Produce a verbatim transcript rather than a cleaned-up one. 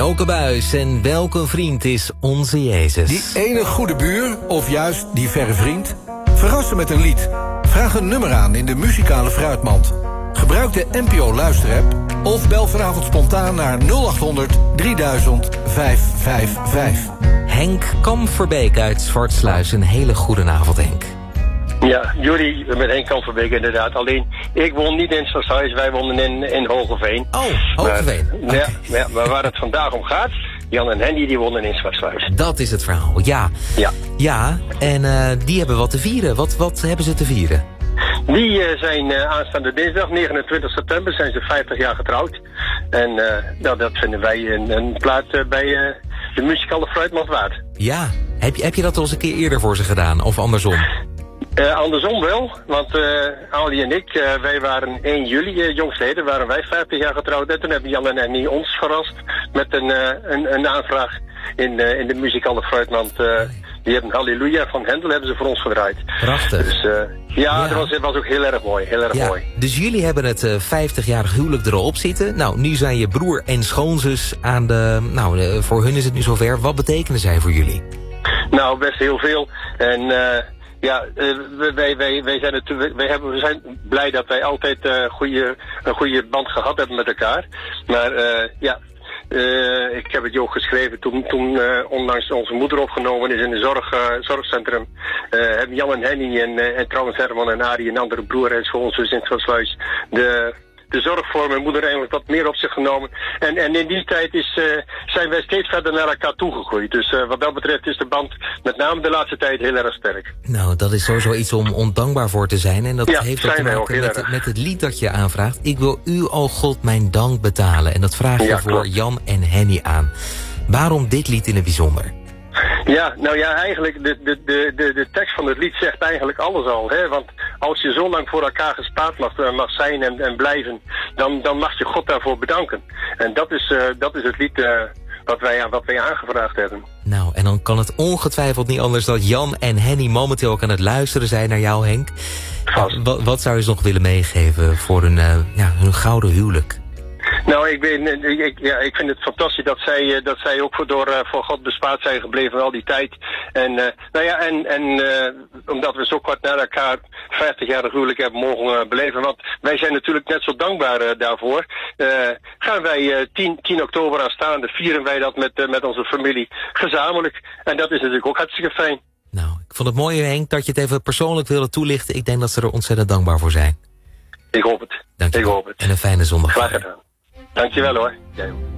Joke Buijs en welke vriend is onze Jezus? Die ene goede buur, of juist die verre vriend? Verrassen met een lied. Vraag een nummer aan in de muzikale fruitmand. Gebruik de N P O luisterapp of bel vanavond spontaan naar nul acht honderd drieduizend vijfhonderdvijfenvijftig. Henk Kamverbeek uit Zwartsluis. Een hele goede avond, Henk. Ja, jullie met Henk Kamverbeek inderdaad. Alleen, ik woon niet in Zwartsluis, wij wonen in, in Hogeveen. Oh, Hogeveen. Maar, okay. ja, ja, maar waar het vandaag om gaat, Jan en Henny die wonen in Zwartsluis. Dat is het verhaal, ja. Ja, ja en uh, die hebben wat te vieren. Wat, wat hebben ze te vieren? Die uh, zijn uh, aanstaande dinsdag, negenentwintig september, zijn ze vijftig jaar getrouwd. En uh, nou, dat vinden wij een, een plaat uh, bij uh, de muzikale fruitmand waard. Ja, heb je, heb je dat al eens een keer eerder voor ze gedaan, of andersom? Uh, andersom wel, want uh, Ali en ik, uh, wij waren één juli, uh, jongstleden, waren wij vijftig jaar getrouwd. En toen hebben Jan en Henny ons verrast met een, uh, een, een aanvraag in, uh, in de muzikale fruitmand. Uh, die hebben Halleluja van Hendel hebben ze voor ons gedraaid. Prachtig. Dus uh, ja, ja. Dat was, was ook heel erg mooi, heel erg ja. mooi. Dus jullie hebben het uh, vijftigjarig huwelijk erop zitten. Nou, nu zijn je broer en schoonzus aan de... Nou, de, voor hun is het nu zover. Wat betekenen zij voor jullie? Nou, best heel veel. En... Uh, Ja, uh, wij, wij, wij, zijn het, wij hebben, we zijn blij dat wij altijd uh, goede, een goede band gehad hebben met elkaar. Maar uh, ja, uh, ik heb het je ook geschreven toen, toen uh, onlangs onze moeder opgenomen is in een zorg, uh, zorgcentrum. Uh, hebben Jan en Henny en, uh, en trouwens Herman en Arie, een andere broer en schoonzus in Zwartsluis, de... de zorg voor mijn moeder eigenlijk wat meer op zich genomen. En, en in die tijd is, uh, zijn wij steeds verder naar elkaar toegegroeid. Dus uh, wat dat betreft is de band met name de laatste tijd heel erg sterk. Nou, dat is sowieso iets om ondankbaar voor te zijn. En dat ja, heeft ook te maken met, met het lied dat je aanvraagt. Ik wil u, o God, mijn dank betalen. En dat vraag je ja, voor klopt. Jan en Henny aan. Waarom dit lied in het bijzonder? Ja, nou ja, eigenlijk de, de, de, de, de tekst van het lied zegt eigenlijk alles al. Hè? Want als je zo lang voor elkaar gespaard mag, mag zijn en, en blijven, dan, dan mag je God daarvoor bedanken. En dat is, uh, dat is het lied uh, wat, wij, wat wij aangevraagd hebben. Nou, en dan kan het ongetwijfeld niet anders dat Jan en Henny momenteel ook aan het luisteren zijn naar jou, Henk. Vast. Uh, wat, wat zou je ze nog willen meegeven voor hun, uh, ja, hun gouden huwelijk? Nou, ik, ben, ik, ja, ik vind het fantastisch dat zij, dat zij ook voor, door, uh, voor God bespaard zijn gebleven al die tijd. En, uh, nou ja, en, en uh, omdat we zo kort na elkaar vijftigjarig huwelijk hebben mogen uh, beleven, want wij zijn natuurlijk net zo dankbaar uh, daarvoor. Uh, gaan wij uh, tien oktober aanstaande, vieren wij dat met, uh, met onze familie gezamenlijk. En dat is natuurlijk ook hartstikke fijn. Nou, ik vond het mooi, Henk, dat je het even persoonlijk wilde toelichten. Ik denk dat ze er ontzettend dankbaar voor zijn. Ik hoop het. Dank je ik hoop het. En een fijne zondag. Graag gedaan. Dankjewel hoor. Jij ook.